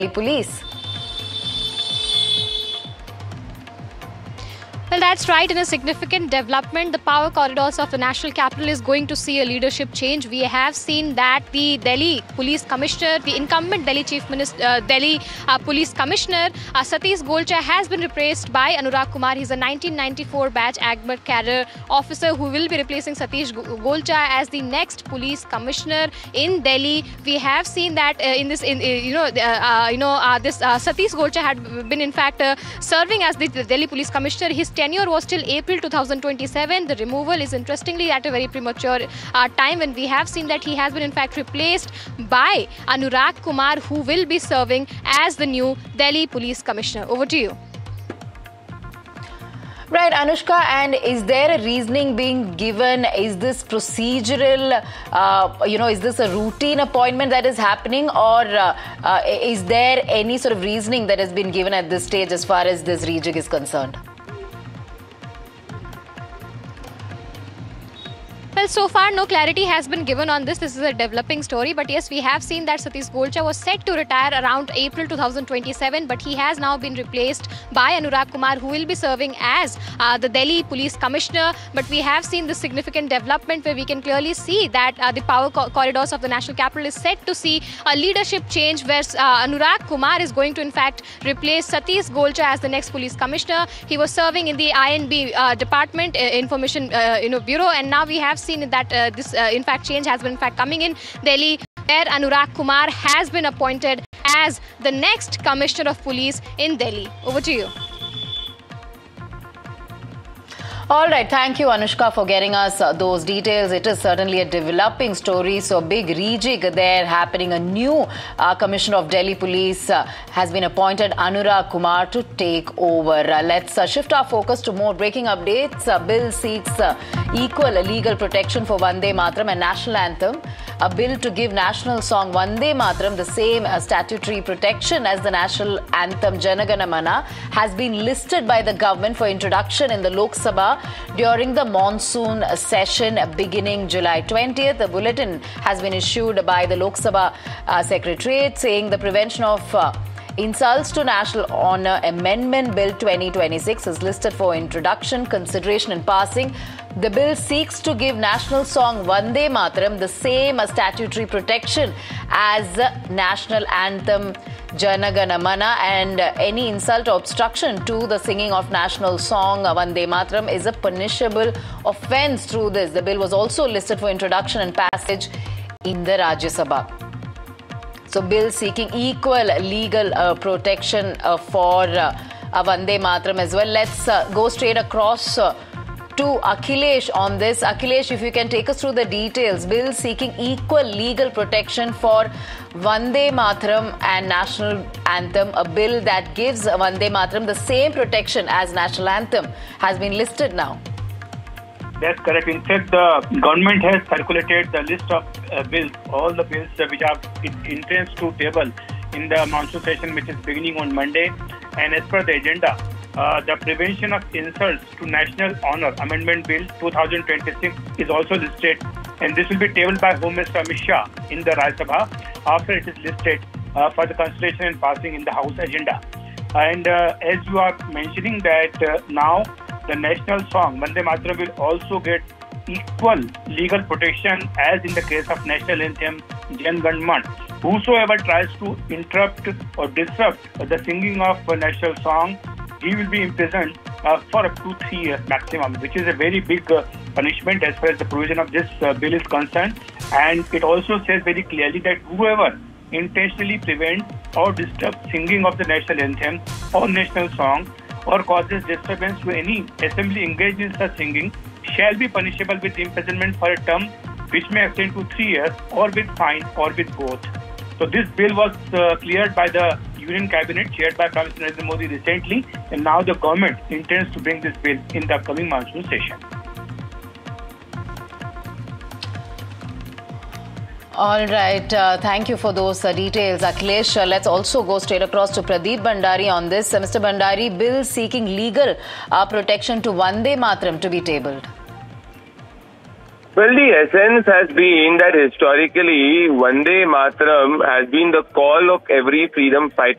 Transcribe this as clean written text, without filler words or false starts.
police. Well, that's right. In a significant development, the power corridors of the national capital is going to see a leadership change. We have seen that the Delhi Police Commissioner, the incumbent Delhi Chief Minister, Delhi Police Commissioner, Satish Golcha, has been replaced by Anurag Kumar. He's a 1994 batch Agbar cadre officer who will be replacing Satish Golcha as the next police commissioner in Delhi. We have seen that Satish Golcha had been in fact serving as the Delhi Police Commissioner. His tenure was till April 2027. The removal is interestingly at a very premature time when we have seen that he has been in fact replaced by Anurag Kumar, who will be serving as the new Delhi Police Commissioner. Over to you. Right, Anushka, and is there a reasoning being given? Is this procedural, is this a routine appointment that is happening, or is there any sort of reasoning that has been given at this stage as far as this rejig is concerned? Well, so far no clarity has been given on this. This is a developing story. But yes, we have seen that Satish Golcha was set to retire around April 2027. But he has now been replaced by Anurag Kumar, who will be serving as the Delhi Police Commissioner. But we have seen this significant development where we can clearly see that the power corridors of the national capital is set to see a leadership change where Anurag Kumar is going to in fact replace Satish Golcha as the next police commissioner. He was serving in the INB department, Information Bureau, and now we have seen that this in fact change has been in fact coming in Delhi, where Anurag Kumar has been appointed as the next Commissioner of Police in Delhi. Over to you. All right, thank you, Anushka, for getting us those details. It is certainly a developing story. So, big rejig there happening. A new Commissioner of Delhi Police has been appointed, Anurag Kumar, to take over. Let's shift our focus to more breaking updates. Bill seeks equal legal protection for Vande Mataram and national anthem. A bill to give national song Vande Mataram the same statutory protection as the national anthem Jana Gana Mana has been listed by the government for introduction in the Lok Sabha during the monsoon session beginning July 20th. The bulletin has been issued by the Lok Sabha Secretariat saying the Prevention of Insults to National Honour Amendment Bill 2026 is listed for introduction, consideration and passing. The bill seeks to give national song Vande Mataram the same statutory protection as national anthem Jana Gana Mana, and any insult or obstruction to the singing of national song Vande Mataram is a punishable offence through this. The bill was also listed for introduction and passage in the Rajya Sabha. So, bill seeking equal legal protection for Vande Mataram as well. Let's go straight across to Akhilesh on this. Akhilesh, if you can take us through the details. Bill seeking equal legal protection for Vande Mataram and national anthem. A bill that gives Vande Mataram the same protection as national anthem has been listed now. That's correct. In fact, the government has circulated the list of bills, all the bills which are it intends to table in the monsoon session, which is beginning on Monday. And as per the agenda, the Prevention of Insults to National Honour Amendment Bill 2026 is also listed, and this will be tabled by Home Minister Amit Shah in the Rajya Sabha after it is listed for the consideration and passing in the House agenda. And as you are mentioning that now the national song Vande Mataram will also get equal legal protection as in the case of national anthem Jan Gan Man. Whosoever tries to interrupt or disrupt the singing of a national song, he will be imprisoned for up to 3 years maximum, which is a very big punishment as far as the provision of this bill is concerned. And it also says very clearly that whoever intentionally prevents or disturbs singing of the national anthem or national song or causes disturbance to any assembly engaged in such singing shall be punishable with imprisonment for a term which may extend to 3 years or with fine or with both. So this bill was cleared by the Union Cabinet chaired by Prime Minister Narendra Modi recently, and now the government intends to bring this bill in the upcoming monsoon session. All right. Thank you for those details, Akhilesh. Let's also go straight across to Pradeep Bhandari on this. Mr. Bhandari, bill seeking legal protection to Vande Mataram to be tabled. Well, the essence has been that historically, Vande Mataram has been the call of every freedom fighter.